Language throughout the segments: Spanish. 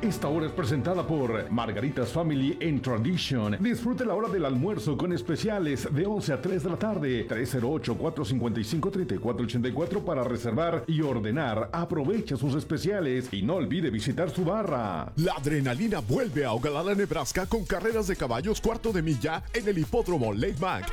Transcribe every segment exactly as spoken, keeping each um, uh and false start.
Esta hora es presentada por Margaritas Family and Tradition. Disfrute la hora del almuerzo con especiales de once a tres de la tarde. tres cero ocho, cuatro cinco cinco, tres cuatro ocho cuatro para reservar y ordenar. Aprovecha sus especiales y no olvide visitar su barra. La adrenalina vuelve a Ogallala, Nebraska con carreras de caballos cuarto de milla en el hipódromo Lake Mac.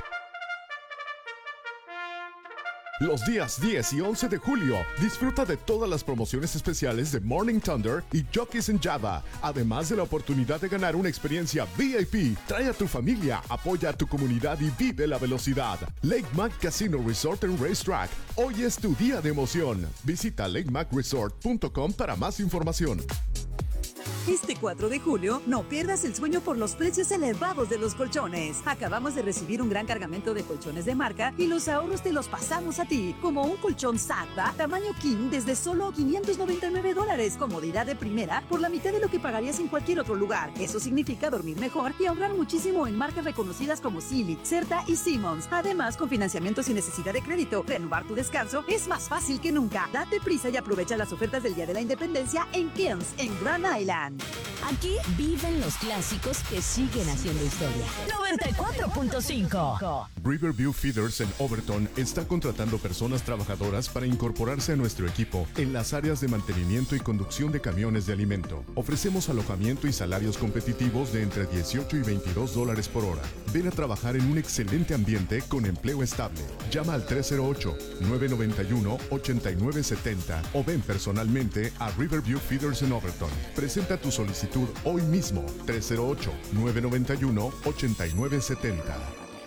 Los días diez y once de julio, disfruta de todas las promociones especiales de Morning Thunder y Jockeys en Java, además de la oportunidad de ganar una experiencia V I P. Trae a tu familia, apoya a tu comunidad y vive la velocidad. Lake Mac Casino Resort and Racetrack. Hoy es tu día de emoción. Visita lake mac resort punto com para más información. Este cuatro de julio, no pierdas el sueño por los precios elevados de los colchones. Acabamos de recibir un gran cargamento de colchones de marca y los ahorros te los pasamos a ti. Como un colchón Satva, tamaño King, desde solo quinientos noventa y nueve dólares. Comodidad de primera, por la mitad de lo que pagarías en cualquier otro lugar. Eso significa dormir mejor y ahorrar muchísimo en marcas reconocidas como Sealy, Certa y Simmons. Además, con financiamiento sin necesidad de crédito, renovar tu descanso es más fácil que nunca. Date prisa y aprovecha las ofertas del Día de la Independencia en Kilns, en Grand Island. Aquí viven los clásicos que siguen haciendo historia. noventa y cuatro punto cinco. Riverview Feeders en Overton está contratando personas trabajadoras para incorporarse a nuestro equipo en las áreas de mantenimiento y conducción de camiones de alimento. Ofrecemos alojamiento y salarios competitivos de entre dieciocho y veintidós dólares por hora. Ven a trabajar en un excelente ambiente con empleo estable. Llama al tres cero ocho, nueve nueve uno, ocho nueve siete cero o ven personalmente a Riverview Feeders en Overton. Presenta tu solicitud hoy mismo. tres cero ocho, nueve nueve uno, ocho nueve siete cero.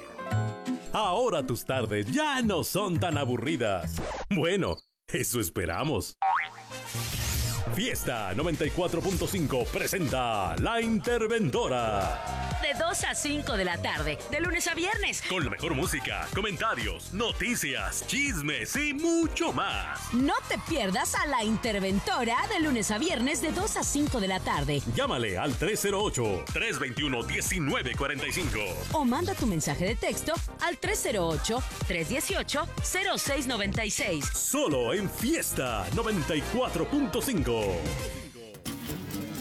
Ahora tus tardes ya no son tan aburridas. Bueno, eso esperamos. Fiesta noventa y cuatro punto cinco presenta La Interventora. De dos a cinco de la tarde, de lunes a viernes. Con la mejor música, comentarios, noticias, chismes y mucho más. No te pierdas a La Interventora de lunes a viernes de dos a cinco de la tarde. Llámale al tres cero ocho, tres dos uno, uno nueve cuatro cinco. O manda tu mensaje de texto al tres cero ocho, tres uno ocho, cero seis nueve seis. Solo en Fiesta noventa y cuatro punto cinco.